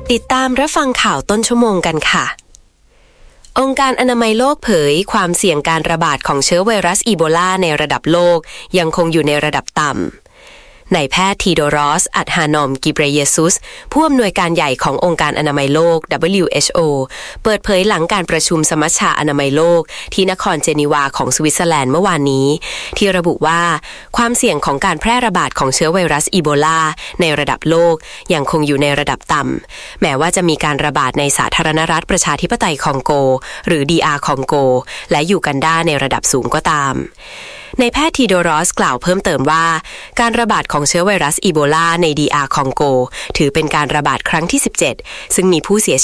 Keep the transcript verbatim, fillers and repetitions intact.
ติดตามรับฟังข่าวต้นชั่วโมงกันค่ะองค์การอนามัยโลกเผยความเสี่ยงการระบาดของเชื้อไวรัสอีโบลาในระดับโลกยังคงอยู่ในระดับต่ำนายแพทย์ทีโดรอส อัดฮานอม กิเบรเยซุสผู้อำนวยการใหญ่ขององค์การอนามัยโลก ดับเบิลยู เอช โอ เปิดเผยหลังการประชุมสมัชชาอนามัยโลกที่นครเจนีวาของสวิตเซอร์แลนด์เมื่อวานนี้ที่ระบุว่าความเสี่ยงของการแพร่ระบาดของเชื้อไวรัสอีโบลาในระดับโลกยังคงอยู่ในระดับต่ำแม้ว่าจะมีการระบาดในสาธารณรัฐประชาธิปไตยคองโกหรือ ดี อาร์ คองโกและยูกันดาในระดับสูงก็ตามนายแพทย์ทีโดรอสกล่าวเพิ่มเติมว่าการระบาดของเชื้อไวรัสอีโบลาใน ดี อาร์ คองโกถือเป็นการระบาดครั้งที่สิบเจ็ดซึ่งมีผู้เสีย